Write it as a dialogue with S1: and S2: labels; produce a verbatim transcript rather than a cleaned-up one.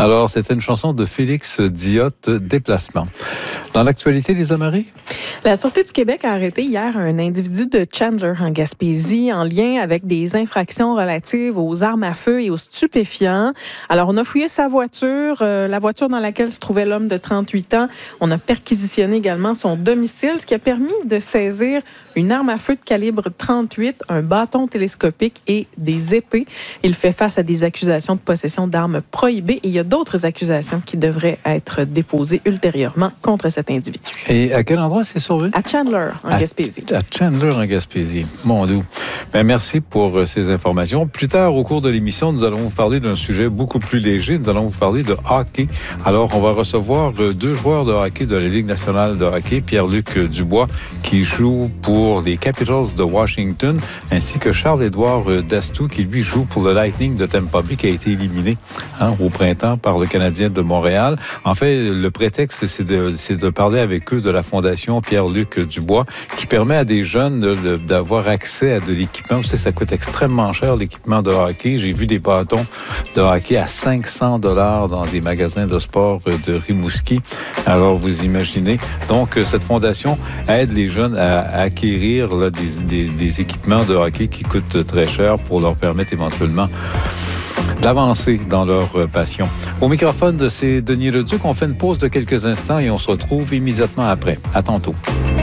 S1: Alors, c'était une chanson de Félix Diotte, Déplacement. Dans l'actualité, Lisa Marie?
S2: La Sûreté du Québec a arrêté hier un individu de Chandler, en Gaspésie, en lien avec des infractions relatives aux armes à feu et aux stupéfiants. Alors, on a fouillé sa voiture, euh, la voiture dans laquelle se trouvait l'homme de trente-huit ans. On a perquisitionné également son domicile, ce qui a permis de saisir une arme à feu de calibre trente-huit, un bâton télescopique et des épées. Il fait face à des accusations de possession d'armes prohibées et il y a d'autres accusations qui devraient être déposées ultérieurement contre cet individu.
S1: Et à quel endroit c'est survenu?
S2: À Chandler, en
S1: à,
S2: Gaspésie.
S1: À Chandler, en Gaspésie. Mon Dieu. Ben, merci pour euh, ces informations. Plus tard, au cours de l'émission, nous allons vous parler d'un sujet beaucoup plus léger. Nous allons vous parler de hockey. Alors, on va recevoir euh, deux joueurs de hockey de la Ligue nationale de hockey, Pierre-Luc Dubois, qui joue pour les Capitals de Washington, ainsi que Charles-Édouard euh, Dastou, qui lui joue pour le Lightning de Tampa Bay, qui a été éliminé hein, au printemps par le Canadien de Montréal. En fait, le prétexte, c'est de, c'est de parler avec eux de la Fondation Pierre-Luc Dubois, qui permet à des jeunes de, de, d'avoir accès à de l'équipement. Vous savez, ça coûte extrêmement cher, l'équipement de hockey. J'ai vu des bâtons de hockey à cinq cents dollars dans des magasins de sport de Rimouski. Alors, vous imaginez. Donc, cette fondation aide les jeunes à, à acquérir là, des, des, des équipements de hockey qui coûtent très cher pour leur permettre éventuellement d'avancer dans leur passion. Au microphone de c'est Denis Leduc, on fait une pause de quelques instants et on se retrouve immédiatement après. À tantôt.